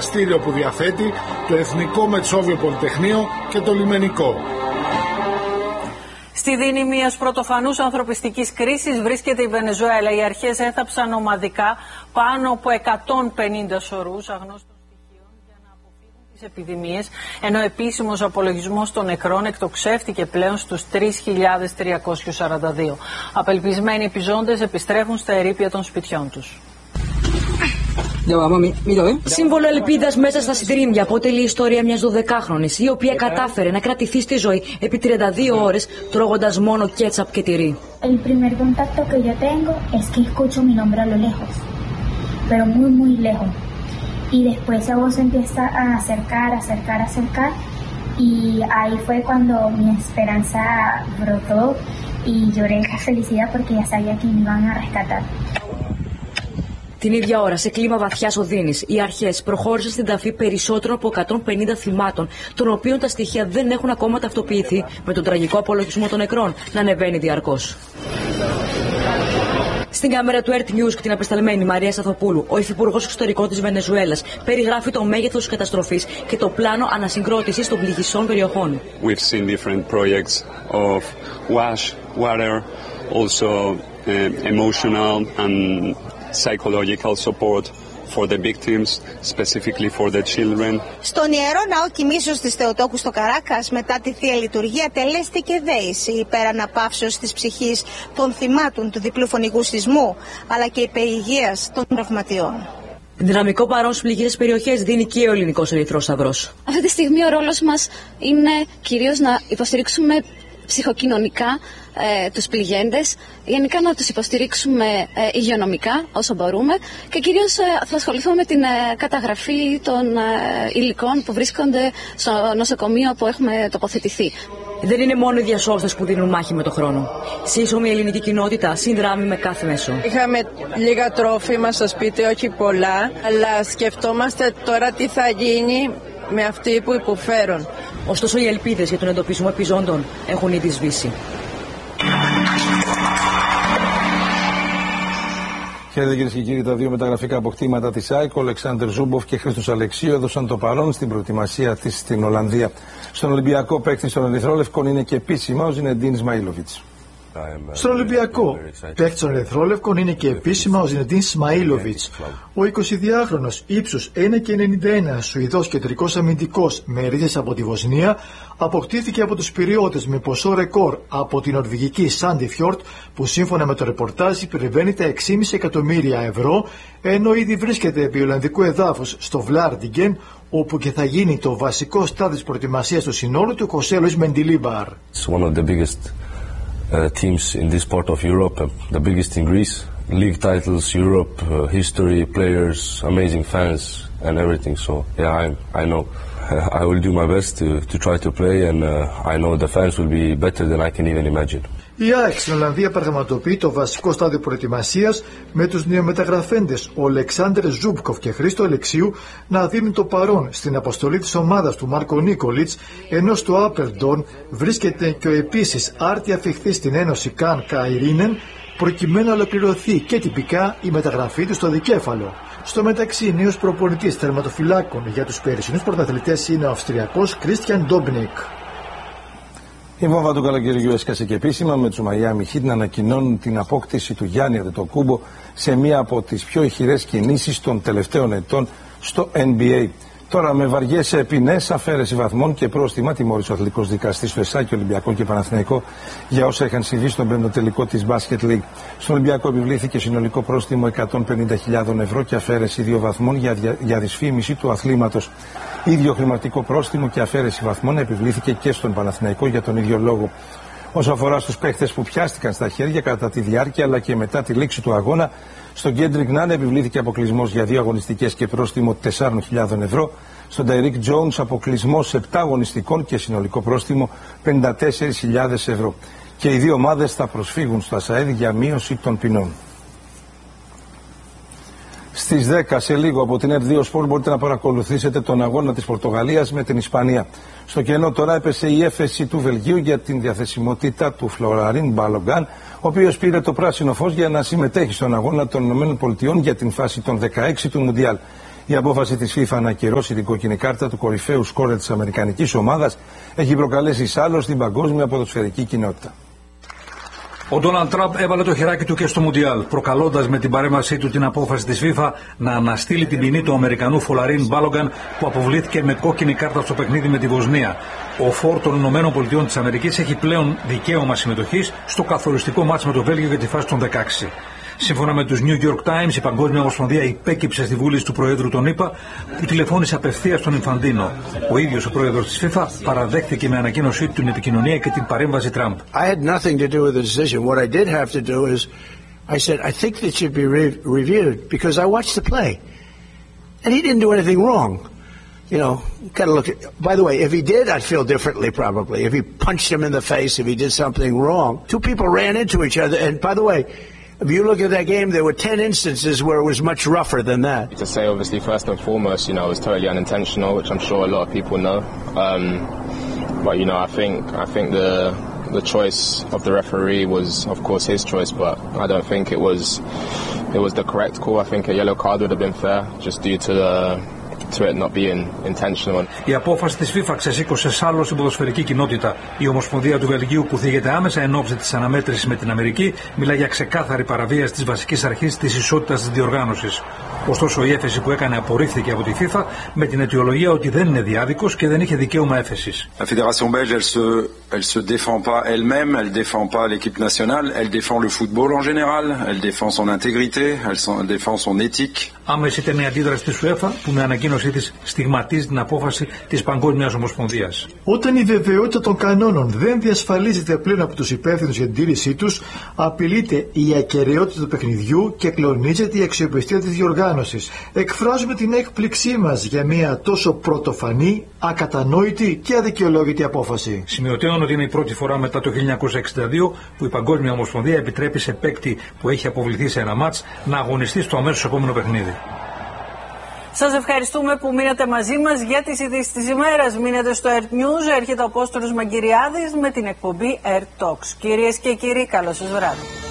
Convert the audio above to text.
γυμναστήριο που διαθέτει, το Εθνικό Μετσόβιο Πολυτεχνείο και το Λιμενικό. Στη δίνη μιας πρωτοφανούς ανθρωπιστικής κρίσης βρίσκεται η Βενεζουέλα. Οι αρχές έθαψαν ομαδικά πάνω από 150 σωρούς αγνώστων στοιχείων για να αποφύγουν τις επιδημίες, ενώ επίσημος απολογισμός των νεκρών εκτοξεύτηκε πλέον στους 3.342. Απελπισμένοι επιζώντες επιστρέφουν στα ερείπια των σπιτιών τους. Σύμβολο ελπίδας μέσα στα συντρίμμια αποτελεί η ιστορία μιας 12χρονης, η οποία κατάφερε να κρατηθεί στη ζωή επί 32 ώρες τρώγοντας μόνο κέτσαπ και τυρί. El primer contacto que yo tengo es que escucho mi nombre a lo lejos, pero muy muy lejos. Y después esa voz empieza a acercar y ahí fue cuando mi esperanza brotó y lloré de felicidad porque ya sabía que me iban a rescatar. Την ίδια ώρα, σε κλίμα βαθιάς οδύνης, οι αρχές προχώρησαν στην ταφή περισσότερων από 150 θυμάτων, των οποίων τα στοιχεία δεν έχουν ακόμα ταυτοποιηθεί, με τον τραγικό απολογισμό των νεκρών να ανεβαίνει διαρκώς. Στην κάμερα του Earth News και την απεσταλμένη Μαρία Σταθοπούλου, ο Υφυπουργός Εξωτερικών της Βενεζουέλας περιγράφει το μέγεθος της καταστροφής και το πλάνο ανασυγκρότησης των πληγισών περιοχών. We've seen different projects of wash, water, also emotional and psychological support for the victims, specifically for the children. Στον Ιερό Ναό Κοιμήσεως της Θεοτόκου στο Καράκας, μετά τη Θεία Λειτουργία, τελέστηκε δέηση υπέρ αναπαύσεως της ψυχής των θυμάτων του διπλού φωνικού σεισμού, αλλά και υπερηγείας των τραυματιών. Δυναμικό παρόν στις πληγικές περιοχές δίνει και ο Ελληνικός Ερυθρός Σταυρός. Αυτή τη στιγμή ο ρόλος μας είναι κυρίως να υποστηρίξουμε ψυχοκοινωνικά τους πληγέντες, γενικά να τους υποστηρίξουμε υγειονομικά όσο μπορούμε και κυρίως θα ασχοληθούμε με την καταγραφή των υλικών που βρίσκονται στο νοσοκομείο που έχουμε τοποθετηθεί. Δεν είναι μόνο οι διασώστες που δίνουν μάχη με το χρόνο. Σύσσωμη η ελληνική κοινότητα συνδράμει με κάθε μέσο. Είχαμε λίγα τρόφιμα στο σπίτι, όχι πολλά, αλλά σκεφτόμαστε τώρα τι θα γίνει με αυτοί που υποφέρουν. Ωστόσο, οι ελπίδες για τον εντοπισμό επιζώντων έχουν ήδη σβήσει. Χαίρετε κυρίες και κύριοι, τα δύο μεταγραφικά αποκτήματα της ΑΕΚ, ο Αλεξάνδρ Ζούμποφ και Χρήστος Αλεξίου, έδωσαν το παρόν στην προετοιμασία της στην Ολλανδία. Στον Ολυμπιακό παίκτη των Ερυθρόλευκων είναι και επίσημα ο Ζινεντίν Ισμαήλοβιτς. Στον Ολυμπιακό παίκτη των Ερυθρόλευκων είναι και επίσημα ο Ζινεντίν Ισμαήλοβιτς. Ο 22χρονος ύψους 1,91 Σουηδός κεντρικός αμυντικός με ρίζες από τη Βοσνία αποκτήθηκε από τους Πυριώτες με ποσό ρεκόρ από την νορβηγική Sandefjord, που σύμφωνα με το ρεπορτάζ υπερβαίνει τα 6,5 εκατομμύρια ευρώ, ενώ ήδη βρίσκεται επί Ολλανδικού εδάφους στο Βλάρντιγκεν, όπου και θα γίνει το βασικό στάδιο της προετοιμασίας του συνόλου του Χωσέ Λουίς Μεντιλίμπαρ. Teams in this part of Europe, the biggest in Greece, league titles, Europe, history, players, amazing fans and everything. So yeah, I know I will do my best to try to play, and I know the fans will be better than I can even imagine. Η ΑΕΚ στην Ολλανδία πραγματοποιεί το βασικό στάδιο προετοιμασίας με τους νεομεταγραφέντες ο Αλεξάνδρ Ζούμπκοφ και Χρήστο Αλεξίου να δίνουν το παρόν στην αποστολή της ομάδας του Μάρκο Νίκολιτς, ενώ στο Άπελντον βρίσκεται και ο επίσης άρτια φιχθής στην Ένωση Καν Καϊρίνεν, προκειμένου να ολοκληρωθεί και τυπικά η μεταγραφή του στο δικέφαλο. Στο μεταξύ, νέος προπονητής τερματοφυλάκων για τους περσινούς πρωταθλητές είναι ο Αυστριακός Κρίστιαν Ντόμπνικ. Η βόμβα του καλοκαιριού έσκασε και επίσημα, με τους Μαϊάμι Χιτ να ανακοινώνουν την απόκτηση του Γιάννη Αντετοκούμπο σε μία από τις πιο ηχηρές κινήσεις των τελευταίων ετών στο NBA. Τώρα, με βαριές ποινές, αφαίρεση βαθμών και πρόστιμα, τιμώρησε ο αθλητικός δικαστής του ΕΣΑΚ, Ολυμπιακό και Παναθηναϊκό, για όσα είχαν συμβεί στον πέμπτο τελικό της Basket League. Στον Ολυμπιακό επιβλήθηκε συνολικό πρόστιμο 150.000 ευρώ και αφαίρεση 2 βαθμών για δυσφήμιση του αθλήματος. Ίδιο χρηματικό πρόστιμο και αφαίρεση βαθμών επιβλήθηκε και στον Παναθηναϊκό για τον ίδιο λόγο. Όσο αφορά στους παίχτες που πιάστηκαν στα χέρια κατά τη διάρκεια αλλά και μετά τη λήξη του αγώνα, στον Κέντρικ Νάν επιβλήθηκε αποκλεισμός για 2 αγωνιστικές και πρόστιμο 4.000 ευρώ. Στον Ταϊρίκ Τζόουνς αποκλεισμός 7 αγωνιστικών και συνολικό πρόστιμο 54.000 ευρώ. Και οι δύο ομάδες θα προσφύγουν στο ΑΣΑΕΔ για μείωση των ποινών. Στις 10 σε λίγο από την F2 Sport μπορείτε να παρακολουθήσετε τον αγώνα της Πορτογαλίας με την Ισπανία. Στο κενό τώρα έπεσε η έφεση του Βελγίου για την διαθεσιμότητα του Φλωραρίν Μπαλογκάν, ο οποίος πήρε το πράσινο φως για να συμμετέχει στον αγώνα των ΗΠΑ για την φάση των 16 του Μουντιάλ. Η απόφαση της FIFA να ακυρώσει την κόκκινη κάρτα του κορυφαίου σκόρερ της αμερικανικής ομάδας έχει προκαλέσει σάλο στην παγκόσμια ποδοσφαιρική κοινότητα. Ο Ντόναλντ Τραμπ έβαλε το χεράκι του και στο Μουντιάλ, προκαλώντας με την παρέμβασή του την απόφαση της FIFA να αναστείλει την ποινή του Αμερικανού Φολαρίν Μπάλογκαν, που αποβλήθηκε με κόκκινη κάρτα στο παιχνίδι με τη Βοσνία. Ο φορ των ΗΠΑ έχει πλέον δικαίωμα συμμετοχής στο καθοριστικό μάτς με το Βέλγιο για τη φάση των 16. Σύμφωνα με τους New York Times, η Παγκόσμια Ομοσπονδία υπέκυψε στη βούληση του Προέδρου τον ΗΠΑ, που τηλεφώνησε απευθείας στον Ινφαντίνο. Ο ίδιος ο Πρόεδρος της FIFA παραδέχτηκε με ανακοίνωσή του την επικοινωνία και την παρέμβαση Τραμπ. I had nothing to do with the decision. What I did have to do is, I said, I think that should be reviewed because I watched the play, and he didn't do anything wrong. You know, got to look at. By the way, if he did, I'd feel differently probably. If he punched him in the face, if he did something wrong, two people ran into each other, and by the way. If you look at that game, there were 10 instances where it was much rougher than that. To say, obviously, first and foremost, you know, it was totally unintentional, which I'm sure a lot of people know. But you know, I think the choice of the referee was, of course, his choice. But I don't think it was the correct call. I think a yellow card would have been fair, just due to it not being intentional. Η απόφαση της FIFA ξεσήκωσε σάλο στην ποδοσφαιρική κοινότητα. Η Ομοσπονδία του Βελγίου, που θίγεται άμεσα εν ώψη της αναμέτρησης με την Αμερική, μιλά για ξεκάθαρη παραβίαση της βασικής αρχής της ισότητας της διοργάνωσης. Ωστόσο, η έφεση που έκανε απορρίφθηκε από τη FIFA με την αιτιολογία ότι δεν είναι διάδικος και δεν είχε δικαίωμα έφεσης. La Fédération belge, elle se défend pas elle-même, elle défend pas l'équipe nationale, elle défend le football en général, elle défend son intégrité, elle défend son éthique. Άμεση ήταν η αντίδραση της UEFA, που με ανακοίνωσή της στιγματίζει την απόφαση της Παγκόσμιας Ομοσπονδίας. Όταν η βεβαιότητα των κανόνων δεν διασφαλίζεται πλέον από τους υπεύθυνους για την τήρησή τους, απειλείται η ακεραιότητα του παιχνιδιού και κλονίζεται η αξιοπιστία της διοργάνωσης. Εκφράζουμε την έκπληξή μας για μια τόσο πρωτοφανή, ακατανόητη και αδικαιολόγητη απόφαση. Σημειωτέων ότι είναι η πρώτη φορά μετά το 1962 που η Παγκόσμια Ομοσπονδία επιτρέπει σε παίκτη που έχει αποβληθεί σε ένα μάτς να αγωνιστεί στο αμέσως επόμενο παιχνίδι. Σας ευχαριστούμε που μείνατε μαζί μας για τις ειδήσεις της ημέρας. Μείνετε στο Earth News. Έρχεται ο Απόστολος Μαγκυριάδης με την εκπομπή Earth Talks. Κυρίες και κύριοι, καλό σας βράδυ.